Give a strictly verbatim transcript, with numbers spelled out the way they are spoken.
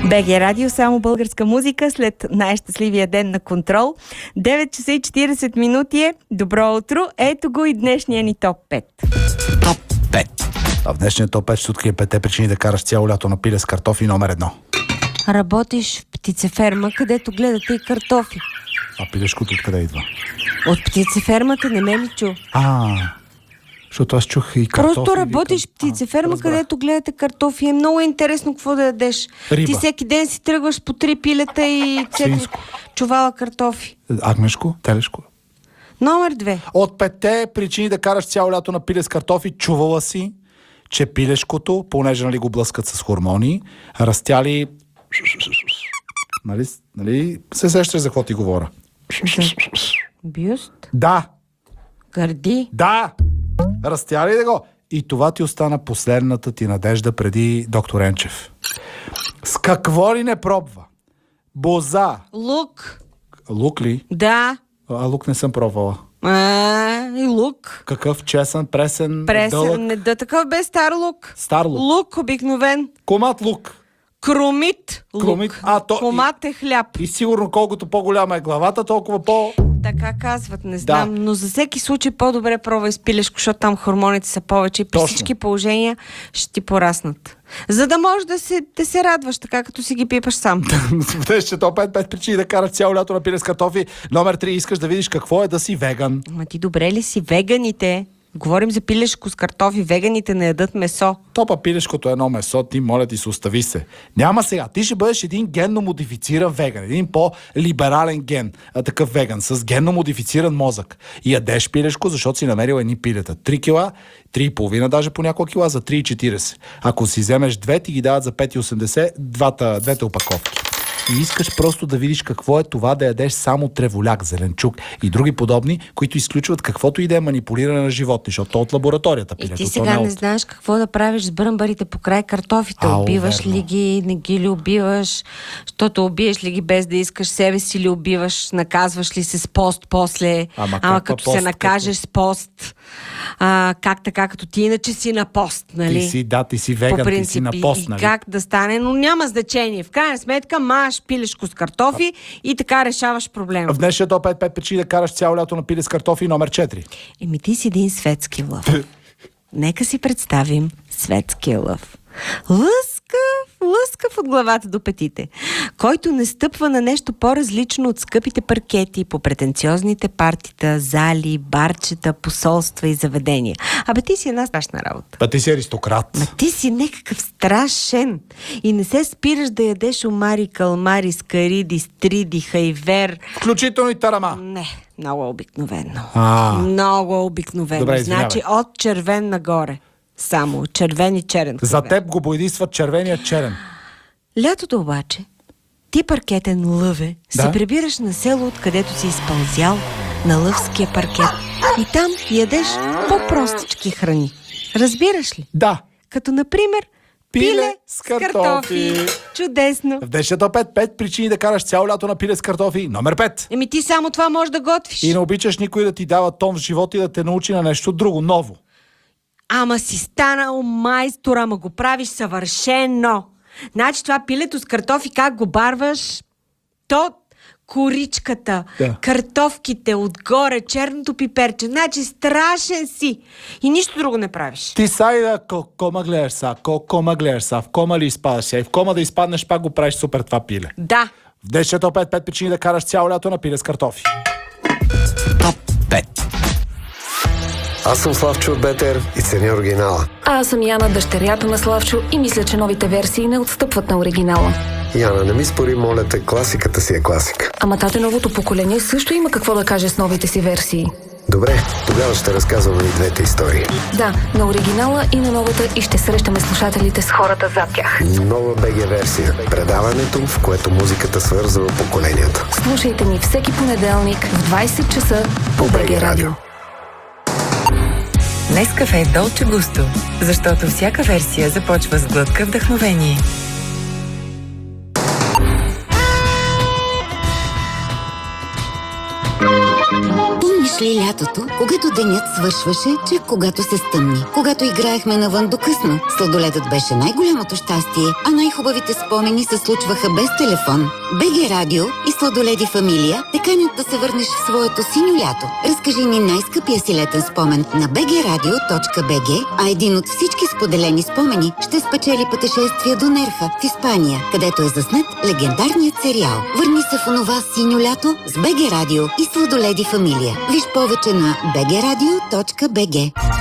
БГ Радио, само българска музика след най-щастливия ден на Контрол. девет часа и четиридесет минути е. Добро утро. Ето го и днешния ни топ пет. Топ пет. А в днешния топ пет ще открием петте причини да караш цяло лято на пиле с картофи номер едно. Работиш в птицеферма, където гледате и картофи. А пилешкото откъде идва? От птицефермата не ме ли чу? А, защото аз чух и картофи. Просто работиш в птицеферма, където гледате картофи. Е много интересно какво да ядеш. Риба. Ти всеки ден си тръгваш по три пилета и четири чувала картофи. Агнешко, телешко. Номер две. От петте причини да караш цяло лято на пиле с картофи, чувала си, че пилешкото, понеже нали го блъскат с хормони, растяли... Нали, нали се сещаш за какво ти говоря? Бюст? Да. Гърди? Да. Растяли да го. И това ти остана последната ти надежда преди доктор Енчев. С какво ли не пробва? Боза. Лук. Лук ли? Да. А лук не съм пробвала. А, и лук. Какъв? Чесън, пресен, Пресен, дълъг? не да такъв бе стар лук. Стар лук. Лук обикновен. Комат лук. Кромит лук. Кромит. А, то... Комат е хляб. И сигурно колкото по-голяма е главата, толкова по... Така казват, не знам, Да. но за всеки случай по-добре пробвай с пилешко, защото там хормоните са повече и при Точно. всички положения ще ти пораснат. За да можеш да се, да се радваш, така като си ги пипаш сам. Ще то пет пет причини да караш цяло лято на пиле с картофи. Номер три, искаш да видиш какво е да си веган. Ма ти добре ли си? Веганите, говорим за пилешко с картофи, веганите не ядат месо. Топа пилешкото е едно месо, ти моля ти се, остави се. Няма сега. Ти ще бъдеш един генно модифициран веган, един по-либерален ген, а, такъв веган, с генно модифициран мозък. И ядеш пилешко, защото си намерил едни пилета. три кила, три и половина даже по няколко кила, за три и четиридесет. Ако си вземеш две, ти ги дават за пет и осемдесет, двата, двете опаковки. И искаш просто да видиш какво е това да ядеш само треволяк, зеленчук и други подобни, които изключват каквото и да е манипулиране на животни, защото то от лабораторията И пилето. ти то сега не не от... знаеш какво да правиш с бръмбарите покрай картофите. Ау, убиваш верно. ли ги, не ги ли убиваш, защото убиеш ли ги без да искаш, себе си ли убиваш, наказваш ли се с пост после, Ама ама как като пост, се накажеш с пост, а, как така, като ти иначе си на пост, нали? Ти си, да, ти си веган, По ти принцип, си на и- пост, и нали? как да стане, но няма значение. В крайна сметка маш пилешко с картофи и така решаваш проблема. В днешния топ пет пет причини да караш цяло лято на пиле с картофи номер четири. Еми ти си един светски лъв. Нека си представим светския лъв. Лъскав, лъскав от главата до петите, който не стъпва на нещо по-различно от скъпите паркети по претенциозните партита, зали, барчета, посолства и заведения. Абе ти си една страшна работа. Па ти си аристократ. Ма ти си някакъв страшен и не се спираш да ядеш омари, калмари, скариди, стриди, хайвер. Включително и тарама. Не, много обикновено. А. Много обикновено. Добре, извинявай. Значи от червен нагоре. Само червен и черен. За хайвер. теб го бойдисва червения черен. Лятото обаче, ти паркетен лъве, Да? се прибираш на село, откъдето си изпълзял на лъвския паркет. И там ядеш по-простички храни. Разбираш ли? Да. Като, например, Пиле пиле с с картофи. картофи. Чудесно. В днешния топ пет пет причини да караш цяло лято на пиле с картофи номер пет. Еми ти само това можеш да готвиш. И не обичаш никой да ти дава тон в живота и да те научи на нещо друго, ново. Ама си станал майстор, ама го правиш съвършено. Значи това пилето с картофи, как го барваш? То коричката, Да. картофките отгоре, черното пиперче. Значи страшен си. И нищо друго не правиш. Ти сайда, ко, кома гледаш са, ко, кома гледаш са, в кома ли изпадаш сега? И в кома да изпаднеш, пак го правиш супер това пиле. Да. В днешния топ пет пет причини да караш цяло лято на пиле с картофи. Топ пет. Аз съм Славчо от Бетер и ценя оригинала. А аз съм Яна, дъщерята на Славчо и мисля, че новите версии не отстъпват на оригинала. Яна, не ми спори, моля те, класиката си е класика. Ама тате, новото поколение също има какво да каже с новите си версии. Добре, тогава ще разказваме и двете истории. Да, на оригинала и на новата и ще срещаме слушателите с хората зад тях. Нова БГ версия. Предаването, в което музиката свързва поколенията. Слушайте ни всеки понеделник в двайсет часа по БГ Радио. Нескафе Долче Густо, защото всяка версия започва с глътка вдъхновение. Помниш ли лятото, когато денят свършваше, чак когато се стъмни? Когато играехме навън до късно, сладоледът беше най-голямото щастие, а най-хубавите спомени се случваха без телефон. БГ Радио и Сладоледи Фамилия те канят да се върнеш в своето синьо лято. Разкажи ни най-скъпия си летен спомен на би джи радио точка би джи, а един от всички споделени спомени ще спечели пътешествие до Нерха в Испания, където е заснет легендарният сериал. Върни се в онова синьо лято с БГ Радио и Сладоледи Фамилия. Виж повече на би джи радио точка би джи.